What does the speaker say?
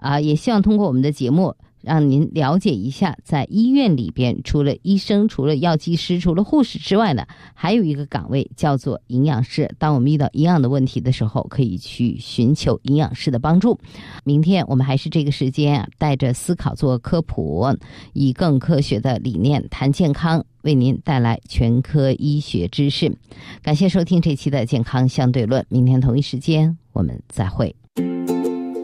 也希望通过我们的节目让您了解一下，在医院里边除了医生、除了药剂师、除了护士之外呢，还有一个岗位叫做营养师。当我们遇到营养的问题的时候，可以去寻求营养师的帮助。明天我们还是这个时间带着思考做科普，以更科学的理念谈健康，为您带来全科医学知识。感谢收听这期的健康相对论，明天同一时间我们再会。